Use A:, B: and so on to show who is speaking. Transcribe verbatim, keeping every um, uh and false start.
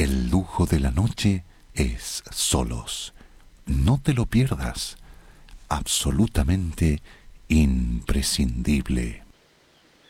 A: El lujo de la noche es Solos. No te lo pierdas. Absolutamente imprescindible.